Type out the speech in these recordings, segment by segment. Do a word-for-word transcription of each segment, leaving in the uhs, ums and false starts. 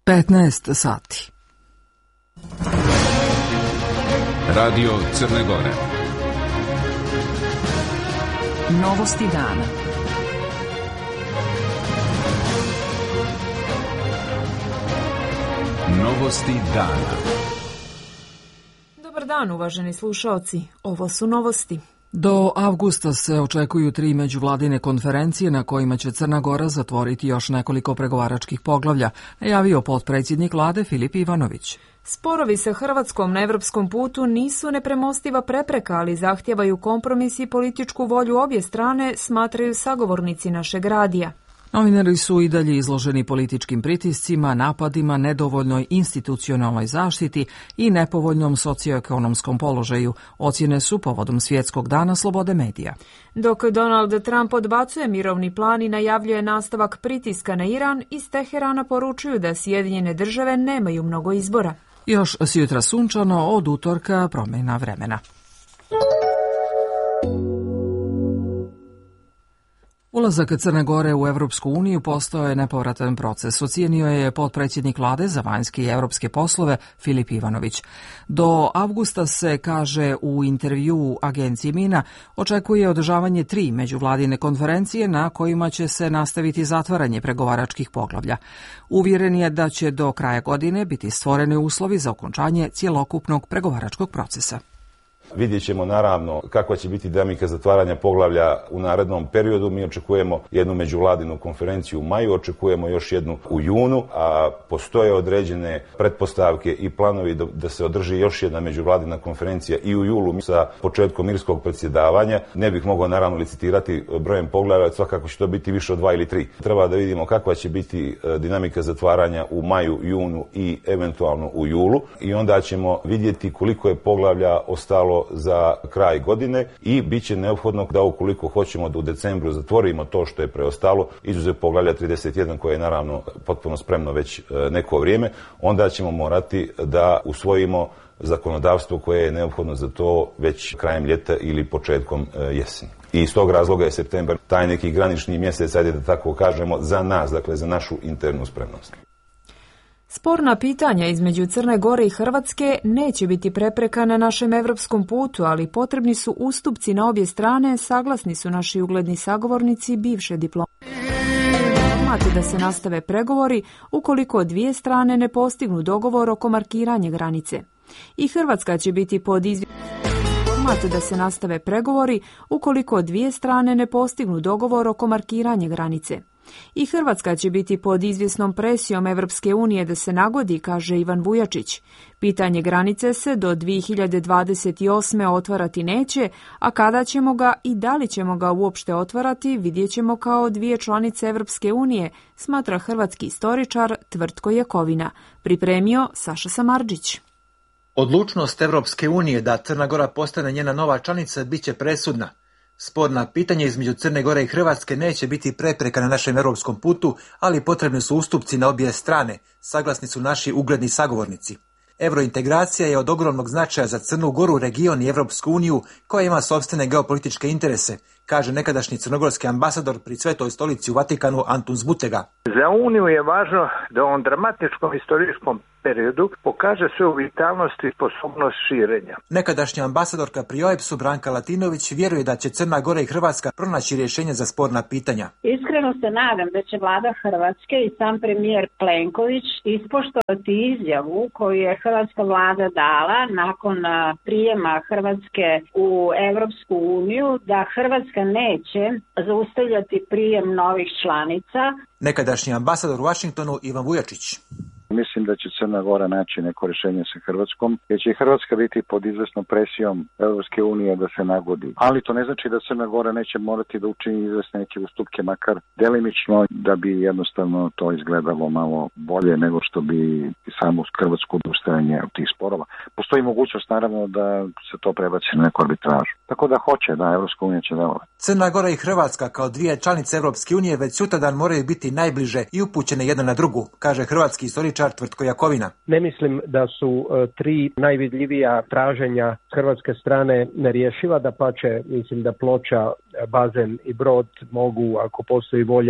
petnaest sati. Radio Crne Gore. Novosti dana. Novosti dana. Dobar dan, uvaženi slušaoci. Ovo su novosti. Do avgusta se očekuju tri međuvladine konferencije na kojima će Crna Gora zatvoriti još nekoliko pregovaračkih poglavlja, najavio potpredsjednik vlade Filip Ivanović. Sporovi sa Hrvatskom na evropskom putu nisu nepremostiva prepreka, ali zahtijevaju kompromis i političku volju obje strane, smatraju sagovornici našeg radija. Novinari su i dalje izloženi političkim pritiscima, napadima, nedovoljnoj institucionalnoj zaštiti i nepovoljnom socioekonomskom položaju, ocjene su povodom Svjetskog dana slobode medija. Dok Donald Trump odbacuje mirovni plan i najavljuje nastavak pritiska na Iran, iz Teherana poručuju da Sjedinjene države nemaju mnogo izbora. Još s jutra sunčano, od utorka promjena vremena. Ulazak Crne Gore u Evropsku uniju postao je nepovratan proces, ocijenio je potpredsjednik vlade za vanjske i europske poslove Filip Ivanović. Do avgusta se, kaže u intervjuu agenciji Mina, očekuje održavanje tri međuvladine konferencije na kojima će se nastaviti zatvaranje pregovaračkih poglavlja. Uvjeren je da će do kraja godine biti stvoreni uslovi za okončanje cjelokupnog pregovaračkog procesa. Vidjet ćemo naravno kakva će biti dinamika zatvaranja poglavlja u narednom periodu. Mi očekujemo jednu međuvladinu konferenciju u maju, očekujemo još jednu u junu, a postoje određene pretpostavke i planovi da se održi još jedna međuvladina konferencija i u julu sa početkom irskog predsjedavanja. Ne bih mogao naravno licitirati brojem poglavlja, svakako će to biti više od dva ili tri. Treba da vidimo kakva će biti dinamika zatvaranja u maju, junu i eventualno u julu i onda ćemo vidjeti koliko je poglavlja ostalo za kraj godine i bit će neophodno da ukoliko hoćemo da u decembru zatvorimo to što je preostalo, izuzev poglavlja trideset jedan koje je naravno potpuno spremno već neko vrijeme, onda ćemo morati da usvojimo zakonodavstvo koje je neophodno za to već krajem ljeta ili početkom jeseni. I iz tog razloga je septembar taj neki granični mjesec, ajde da tako kažemo, za nas, dakle za našu internu spremnost. Sporna pitanja između Crne Gore i Hrvatske neće biti prepreka na našem evropskom putu, ali potrebni su ustupci na obje strane, saglasni su naši ugledni sagovornici bivše diplomate. Normati da se nastave pregovori ukoliko dvije strane ne postignu dogovor oko markiranja granice. I Hrvatska će biti pod izvješćem da se nastave pregovori ukoliko dvije strane ne postignu dogovor oko markiranja granice. I Hrvatska će biti pod izvjesnom presijom Evropske unije da se nagodi, kaže Ivan Vujačić. Pitanje granice se do dvije hiljade dvadeset osme otvarati neće, a kada ćemo ga i da li ćemo ga uopšte otvarati, vidjet ćemo kao dvije članice Evropske unije, smatra hrvatski istoričar Tvrtko Jakovina. Pripremio Saša Samardžić. Odlučnost Evropske unije da Crna Gora postane njena nova članica bit će presudna. Sporna pitanja između Crne Gore i Hrvatske neće biti prepreka na našem europskom putu, ali potrebni su ustupci na obje strane, saglasni su naši ugledni sagovornici. Eurointegracija je od ogromnog značaja za Crnu Goru, region i Evropsku uniju, koja ima sopstvene geopolitičke interese, kaže nekadašnji crnogorski ambasador pri Svetoj stolici u Vatikanu Antun Zbutega. Za Uniju je važno da u ovom dramatičkom istorijskom periodu pokaže svoju vitalnost i sposobnost širenja. Nekadašnja ambasadorka pri O E B S-u Branka Latinović vjeruje da će Crna Gora i Hrvatska pronaći rješenje za sporna pitanja. Iskreno se nadam da će vlada Hrvatske i sam premijer Plenković ispoštovati izjavu koju je hrvatska vlada dala nakon prijema Hrvatske u Evropsku uniju, da Hrvatska neće zaustavljati prijem novih članica. Nekadašnji ambasador u Washingtonu Ivan Vujačić. Mislim da će Crna Gora naći neko rješenje sa Hrvatskom, jer će i Hrvatska biti pod izvesnom presijom Europske unije da se nagodi. Ali to ne znači da Crna Gora neće morati da učini izvesne neke ustupke, makar delimično, da bi jednostavno to izgledalo malo bolje nego što bi samo Hrvatsko odustajanje od tih sporova. Postoji mogućnost naravno da se to prebaci na neku arbitražu. Tako da hoće, da, Europska unija će delovati. Crna Gora i Hrvatska kao dvije članice Europske unije već sutradan moraju biti najbliže i upućene jedna na drugu, kaže hrvatski istoričar Tvrtko Jakovina. Ne mislim da su uh, tri najvidljivija traženja hrvatske strane nerješiva, da pače mislim da Ploča, Bazen i Brod mogu, ako postoji volja,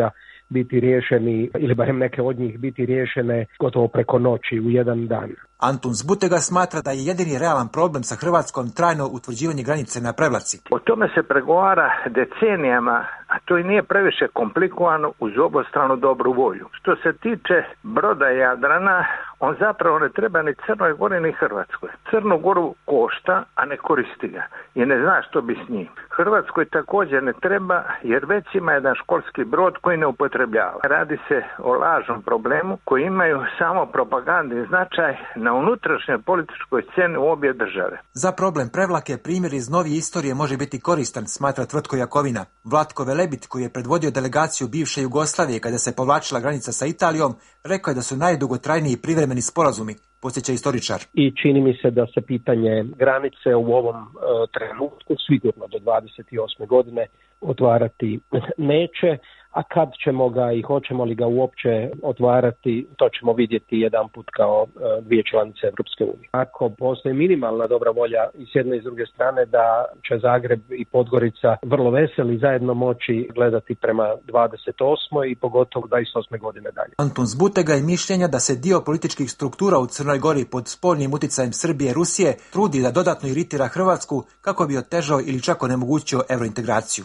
biti riješeni, ili barem neke od njih biti riješene gotovo preko noći u jedan dan. Antun Zbutega smatra da je jedini realan problem sa Hrvatskom trajno utvrđivanje granice na Prevlaci. O tome se pregovara decenijama, a to i nije previše komplikovano uz obostranu dobru volju. Što se tiče broda Jadrana, on zapravo ne treba ni Crnoj Gori ni Hrvatskoj. Crnu Goru košta, a ne koristi ga i ne zna što bi s njim. Hrvatskoj također ne treba jer već ima jedan školski brod koji ne upotrebljava. Radi se o lažnom problemu koji imaju samo propagandni značaj na unutrašnjoj političkoj sceni u obje države. Za problem Prevlake primjer iz novije istorije može biti koristan, smatra Tvrtko Jakovina. Vlatko Velebit, koji je predvodio delegaciju bivše Jugoslavije kada se povlačila granica sa Italijom, rekao je da su najdugotrajniji privremeni sporazumi, podsjeća istoričar. I čini mi se da se pitanje granice u ovom e, trenutku, sigurno do dvadeset osme godine, otvarati neće, a kad ćemo ga i hoćemo li ga uopće otvarati, to ćemo vidjeti jedan put kao e, dvije članice Europske unije. Ako postoji minimalna dobra volja i s jedne i s druge strane da će Zagreb i Podgorica vrlo veseli zajedno moći gledati prema dvadeset osmoj i pogotovo dvadeset osme godine dalje. Antun Zbutega je mišljenja da se dio političkih struktura u Crnoj Gori pod spoljnim utjecajem Srbije i Rusije trudi da dodatno iritira Hrvatsku kako bi otežao ili čak onemogućio eurointegraciju.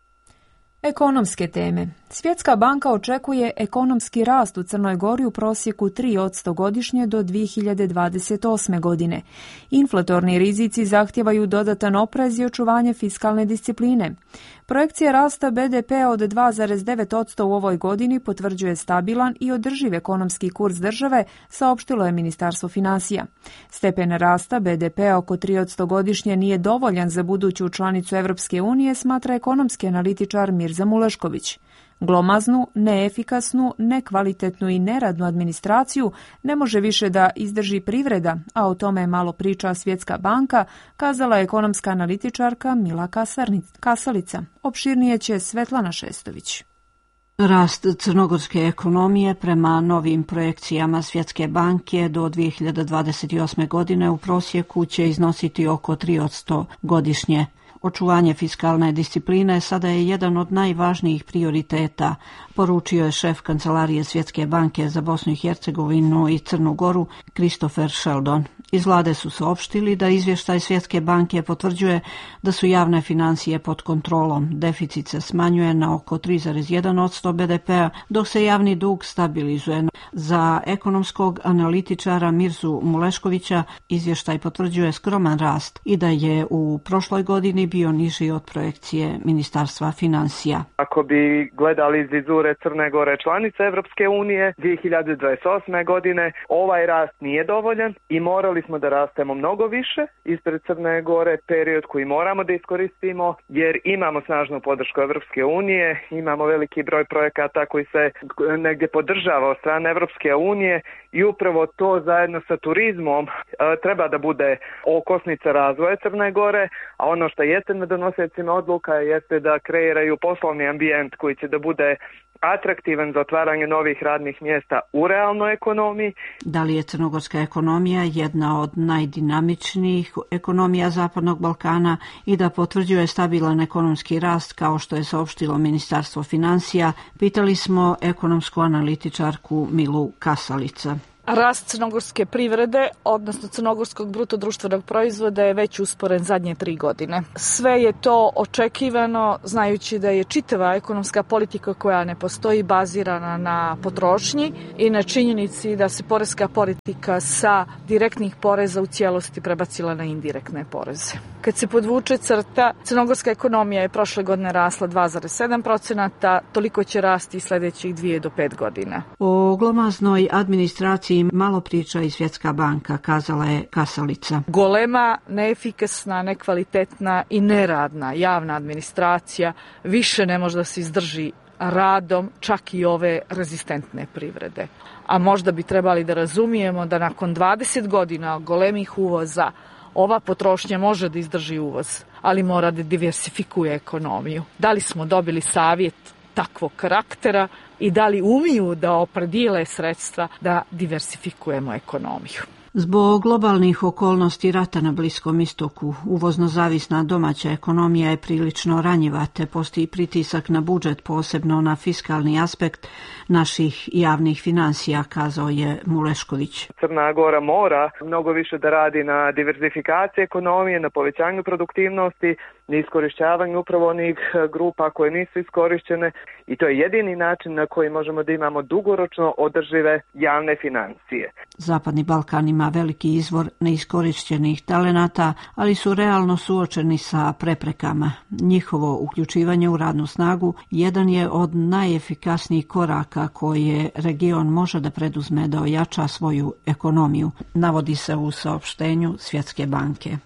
Ekonomske teme. Svjetska banka očekuje ekonomski rast u Crnoj Gori u prosjeku tri posto godišnje do dvije hiljade dvadeset osme godine. Inflatorni rizici zahtijevaju dodatan oprez i očuvanje fiskalne discipline. Projekcija rasta be de pe od dva zarez devet posto u ovoj godini potvrđuje stabilan i održiv ekonomski kurs države, saopštilo je Ministarstvo financija. Stepen rasta be de pe oko tri posto godišnje nije dovoljan za buduću članicu Europske unije, smatra ekonomski analitičar Mirza Mulešković. Glomaznu, neefikasnu, nekvalitetnu i neradnu administraciju ne može više da izdrži privreda, a o tome malo priča Svjetska banka, kazala je ekonomska analitičarka Mila Kasalica. Opširnije će Svetlana Šestović. Rast crnogorske ekonomije prema novim projekcijama Svjetske banke do dvije hiljade dvadeset osme godine u prosjeku će iznositi oko tri posto godišnje. Očuvanje fiskalne discipline sada je jedan od najvažnijih prioriteta, poručio je šef Kancelarije Svjetske banke za Bosnu i Hercegovinu i Crnu Goru Christopher Sheldon. Iz vlade su saopštili da izvještaj Svjetske banke potvrđuje da su javne financije pod kontrolom. Deficit se smanjuje na oko tri zarez jedan posto be de pe-a, dok se javni dug stabilizuje. Za ekonomskog analitičara Mirzu Muleškovića izvještaj potvrđuje skroman rast i da je u prošloj godini bio niži od projekcije Ministarstva financija. Ako bi gledali iz vizure Crne Gore članice Evropske unije, dvije hiljade dvadeset osme godine ovaj rast nije dovoljan i morali smo da rastemo mnogo više. Ispred Crne Gore period koji moramo da iskoristimo jer imamo snažnu podršku Evropske unije, imamo veliki broj projekata koji se negdje podržava od strane Evropske unije i upravo to zajedno sa turizmom e, treba da bude okosnica razvoja Crne Gore, a ono što jeste na donosecima odluka jeste da kreiraju poslovni ambijent koji će da bude atraktivan za otvaranje novih radnih mjesta u realnoj ekonomiji. Da li je crnogorska ekonomija jedna od najdinamičnijih ekonomija Zapadnog Balkana i da potvrđuje stabilan ekonomski rast kao što je saopštilo Ministarstvo financija, pitali smo ekonomsku analitičarku Milu Kasalica. Rast crnogorske privrede, odnosno crnogorskog bruto društvenog proizvoda je već usporen zadnje tri godine. Sve je to očekivano, znajući da je čitava ekonomska politika koja ne postoji bazirana na potrošnji i na činjenici da se poreska politika sa direktnih poreza u cijelosti prebacila na indirektne poreze. Kad se podvuče crta, crnogorska ekonomija je prošle godine rasla dva zarez sedam posto, toliko će rasti sljedećih dvije do pet godina. O glomaznoj administraciji malo priča i Svjetska banka, kazala je Kasalica. Golema, neefikasna, nekvalitetna i neradna javna administracija više ne može da se izdrži radom čak i ove rezistentne privrede. A možda bi trebali da razumijemo da nakon dvadeset godina golemih uvoza ova potrošnja može da izdrži uvoz, ali mora da diversifikuje ekonomiju. Da li smo dobili savjet takvog karaktera i da li umiju da opredijele sredstva da diversifikujemo ekonomiju? Zbog globalnih okolnosti rata na Bliskom istoku, uvozno zavisna domaća ekonomija je prilično ranjiva, te postoji pritisak na budžet, posebno na fiskalni aspekt naših javnih financija, kazao je Mulešković. Crna Gora mora mnogo više da radi na diverzifikaciji ekonomije, na povećanju produktivnosti, na iskorišćavanju upravo onih grupa koje nisu iskorišćene i to je jedini način na koji možemo da imamo dugoročno održive javne financije. Zapadni Balkan ima veliki izvor neiskorišćenih talenata, ali su realno suočeni sa preprekama. Njihovo uključivanje u radnu snagu jedan je od najefikasnijih koraka koje region može da preduzme da ojača svoju ekonomiju, navodi se u saopštenju Svjetske banke.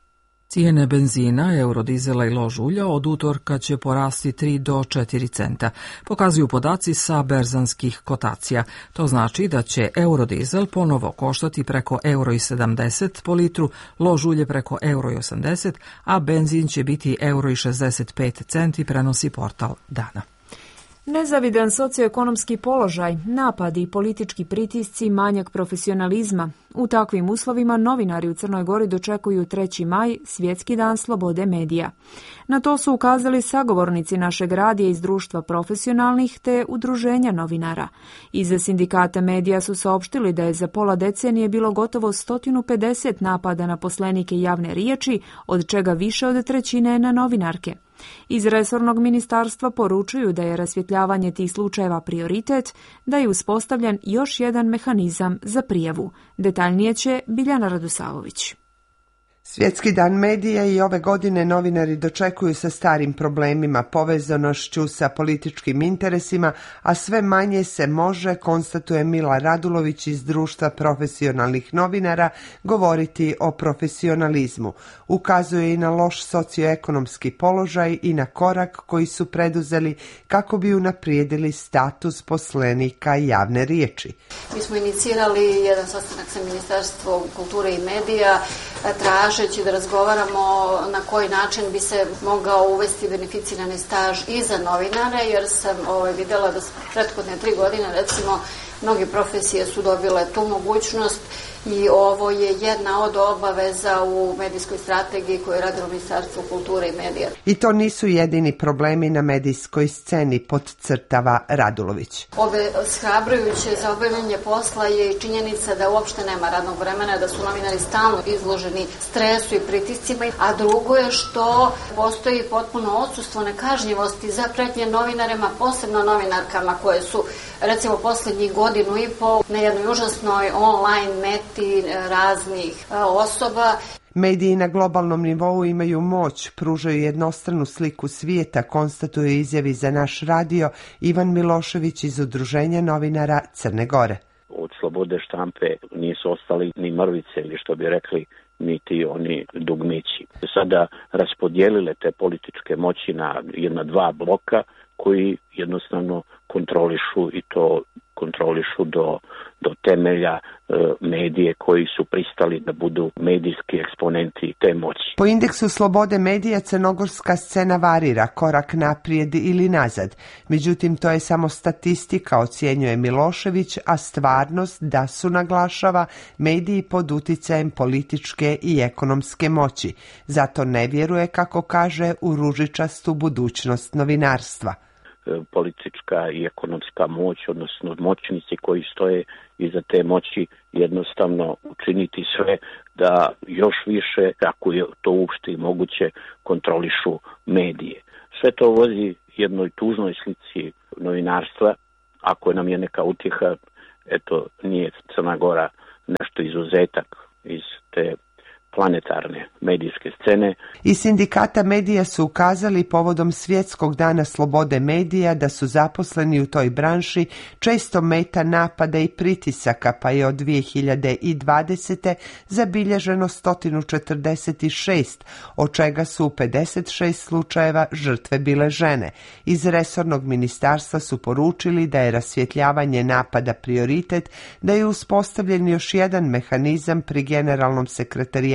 Cijene benzina, eurodizela i lož ulja od utorka će porasti tri do četiri centa, pokazuju podaci sa berzanskih kotacija. To znači da će eurodizel ponovo koštati preko euro i sedamdeset po litru, lož ulje preko euro i osamdeset, a benzin će biti euro i šezdeset pet centi, prenosi portal Dana. Nezavidan socioekonomski položaj, napadi i politički pritisci, manjak profesionalizma. U takvim uslovima novinari u Crnoj Gori dočekuju treći maj, Svjetski dan slobode medija. Na to su ukazali sagovornici našeg radija iz društva profesionalnih te udruženja novinara. Iz sindikata medija su saopštili da je za pola decenije bilo gotovo sto pedeset napada na poslenike javne riječi, od čega više od trećine na novinarke. Iz resornog ministarstva poručuju da je rasvjetljavanje tih slučajeva prioritet, da je uspostavljen još jedan mehanizam za prijavu. Detaljnije će Biljana Radosavović. Svjetski dan medija i ove godine novinari dočekuju sa starim problemima, povezanošću sa političkim interesima, a sve manje se može, konstatuje Mila Radulović iz društva profesionalnih novinara, govoriti o profesionalizmu. Ukazuje i na loš socioekonomski položaj i na korak koji su preduzeli kako bi unaprijedili status poslenika javne riječi. Mi smo inicirali jedan sastanak sa Ministarstvom kulture i medija, tražeći da razgovaramo na koji način bi se mogao uvesti beneficirani staž i za novinare, jer sam ovaj, vidjela da prethodne tri godine, recimo, mnogi profesije su dobile tu mogućnost i ovo je jedna od obaveza u medijskoj strategiji koju je radilo Ministarstvo kulture i medija. I to nisu jedini problemi na medijskoj sceni, podcrtava Radulović. Ove shrabrujuće za obavljanje posla je i činjenica da uopšte nema radnog vremena, da su novinari stalno izloženi stresu i pritiscima, a drugo je što postoji potpuno odsustvo nekažnjivosti za pretnje novinarima, posebno novinarkama koje su recimo posljednjih godinu i pol na jednoj užasnoj online meti raznih osoba. Mediji na globalnom nivou imaju moć, pružaju jednostranu sliku svijeta, konstatuje izjavi za naš radio Ivan Milošević iz Udruženja novinara Crne Gore. Od slobode štampe nisu ostali ni mrvice, ili što bi rekli, niti oni dugmići. Sada raspodijelile te političke moći na jedna dva bloka koji jednostavno kontrolišu i to kontrolišu do, do temelja e, medije koji su pristali da budu medijski eksponenti te moći. Po indeksu slobode medija crnogorska scena varira, korak naprijed ili nazad. Međutim, to je samo statistika, ocjenjuje Milošević, a stvarnost da su, naglašava, mediji pod uticajem političke i ekonomske moći. Zato ne vjeruje, kako kaže, u ružičastu budućnost novinarstva. Politička i ekonomska moć, odnosno moćnici koji stoje iza te moći, jednostavno učiniti sve da još više, ako je to uopšte i moguće, kontrolišu medije. Sve to vozi jednoj tužnoj slici novinarstva. Ako nam je neka utjeha, eto, nije Crna Gora nešto izuzetak iz te planetarne medijske scene. I sindikata medija su ukazali povodom Svjetskog dana slobode medija da su zaposleni u toj branši često meta napada i pritisaka, pa je od dvije hiljade dvadesete zabilježeno sto četrdeset šest, od čega su u pedeset šest slučajeva žrtve bile žene. Iz resornog ministarstva su poručili da je rasvjetljavanje napada prioritet, da je uspostavljen još jedan mehanizam pri generalnom sekretarijatu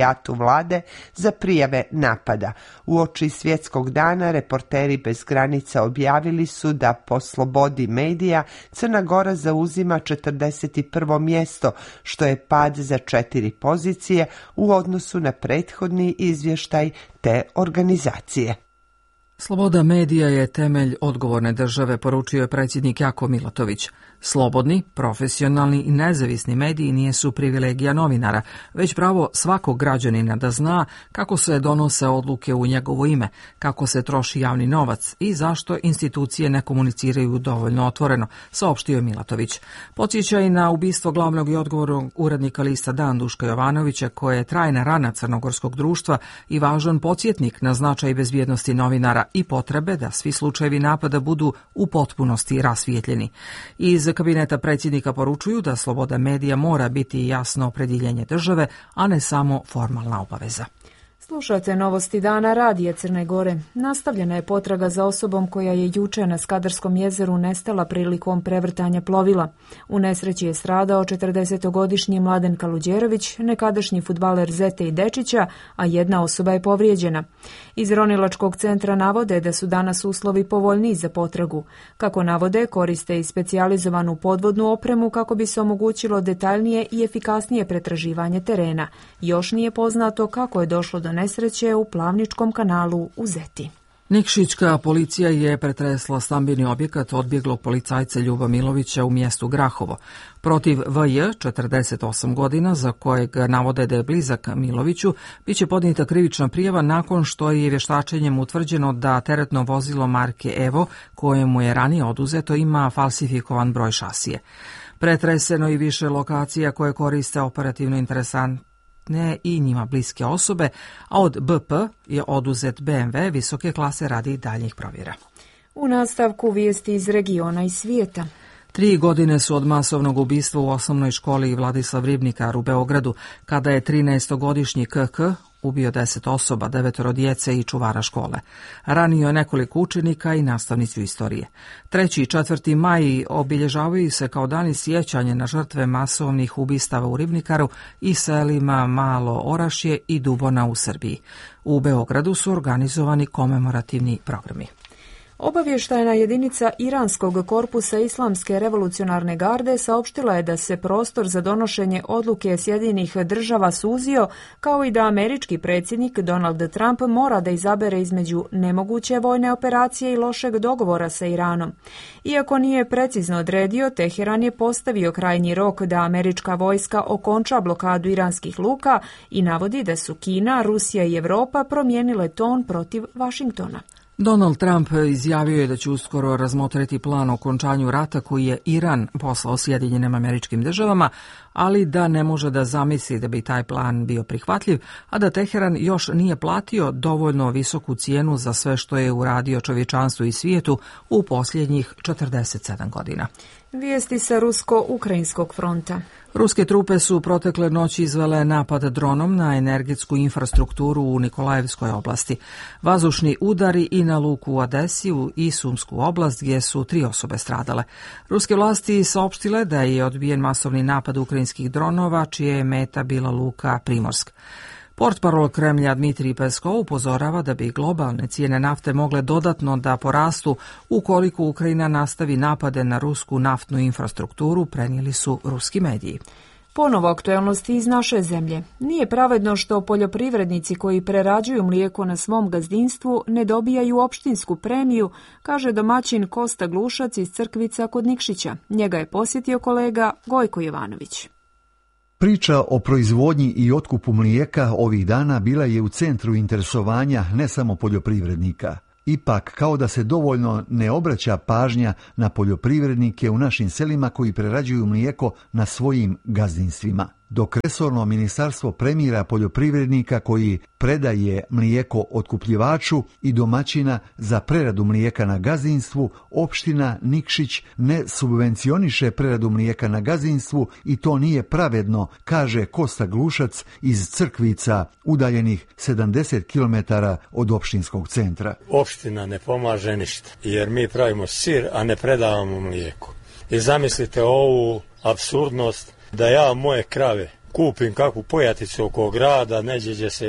sekretarijatu vlade za prijave napada. Uoči Svjetskog dana Reporteri bez granica objavili su da po slobodi medija Crna Gora zauzima četrdeset prvo mjesto, što je pad za četiri pozicije u odnosu na prethodni izvještaj te organizacije. Sloboda medija je temelj odgovorne države, poručio je predsjednik Jako Milatović. Slobodni, profesionalni i nezavisni mediji nisu privilegija novinara, već pravo svakog građanina da zna kako se donose odluke u njegovo ime, kako se troši javni novac i zašto institucije ne komuniciraju dovoljno otvoreno, saopštio je Milatović. Podsjeća i na ubistvo glavnog i odgovornog urednika lista Dan Duška Jovanovića, koje je trajna rana crnogorskog društva i važan podsjetnik na značaj bezbjednosti novinara i potrebe da svi slučajevi napada budu u potpunosti rasvijetljeni. Iz kabineta predsjednika poručuju da sloboda medija mora biti jasno opredjeljenje države, a ne samo formalna obaveza. Slušate Novosti dana radija Crne Gore. Nastavljena je potraga za osobom koja je juče na Skadarskom jezeru nestala prilikom prevrtanja plovila. U nesreći je stradao četrdesetogodišnji Mladen Kaluđerović, nekadašnji fudbaler Zete i Dečića, a jedna osoba je povrijeđena. Iz ronilačkog centra navode da su danas uslovi povoljniji za potragu. Kako navode, koriste i specijalizovanu podvodnu opremu kako bi se omogućilo detaljnije i efikasnije pretraživanje terena. Još nije poznato kako je došlo do nesreće u Plavničkom kanalu u Zeti. Nikšićka policija je pretresla stambeni objekat odbjeglog policajca Ljuba Milovića u mjestu Grahovo. Protiv V J, četrdeset osam godina, za kojeg navode da je blizak Miloviću, biće podnijeta krivična prijava nakon što je vještačenjem utvrđeno da teretno vozilo marke Evo, kojemu je ranije oduzeto, ima falsifikovan broj šasije. Pretreseno i više lokacija koje koriste operativno interesantne i njima bliske osobe, a od B P je oduzet B M W visoke klase radi daljnjih provjera. U nastavku vijesti iz regiona i svijeta. Tri godine su od masovnog ubistva u osnovnoj školi Vladislav Ribnikar u Beogradu, kada je trinaestogodišnji K K ubio deset osoba, devetoro djece i čuvara škole. Ranio je nekoliko učenika i nastavnicu istorije. Treći i četvrti maj obilježavaju se kao dani sjećanja na žrtve masovnih ubistava u Ribnikaru i selima Malo Orašje i Dubona u Srbiji. U Beogradu su organizovani komemorativni programi. Obavještajna jedinica Iranskog korpusa Islamske revolucionarne garde saopštila je da se prostor za donošenje odluke Sjedinjenih država suzio, kao i da američki predsjednik Donald Trump mora da izabere između nemoguće vojne operacije i lošeg dogovora sa Iranom. Iako nije precizno odredio, Teheran je postavio krajnji rok da američka vojska okonča blokadu iranskih luka i navodi da su Kina, Rusija i Evropa promijenile ton protiv Vašingtona. Donald Trump izjavio je da će uskoro razmotriti plan o okončanju rata koji je Iran poslao Sjedinjenim Američkim Državama, ali da ne može da zamisli da bi taj plan bio prihvatljiv, a da Teheran još nije platio dovoljno visoku cijenu za sve što je uradio čovječanstvu i svijetu u posljednjih četrdeset sedam godina. Vijesti sa rusko-ukrajinskog fronta. Ruske trupe su protekle noći izvele napad dronom na energetsku infrastrukturu u Nikolajevskoj oblasti. Vazdušni udari i na luku u Odesi i Sumsku oblast, gdje su tri osobe stradale. Ruske vlasti saopštile da je odbijen masovni napad ukrajinskih dronova, čije je meta bila luka Primorsk. Portparol Kremlja Dmitrij Peskov upozorava da bi globalne cijene nafte mogle dodatno da porastu ukoliko Ukrajina nastavi napade na rusku naftnu infrastrukturu, prenijeli su ruski mediji. Ponovo aktuelnosti iz naše zemlje. Nije pravedno što poljoprivrednici koji prerađuju mlijeko na svom gazdinstvu ne dobijaju opštinsku premiju, kaže domaćin Kosta Glušac iz Crkvica kod Nikšića. Njega je posjetio kolega Gojko Jovanović. Priča o proizvodnji i otkupu mlijeka ovih dana bila je u centru interesovanja ne samo poljoprivrednika. Ipak, kao da se dovoljno ne obraća pažnja na poljoprivrednike u našim selima koji prerađuju mlijeko na svojim gazdinstvima. Dok resorno ministarstvo premira poljoprivrednika koji predaje mlijeko otkupljivaču i domaćina za preradu mlijeka na gazdinstvu, opština Nikšić ne subvencioniše preradu mlijeka na gazdinstvu i to nije pravedno, kaže Kosta Glušac iz Crkvica, udaljenih sedamdeset kilometara od opštinskog centra. Opština ne pomaže ništa, jer mi pravimo sir, a ne predavamo mlijeko. I zamislite ovu apsurdnost da ja moje krave kupim kakvu pojaticu oko grada, neđe gdje se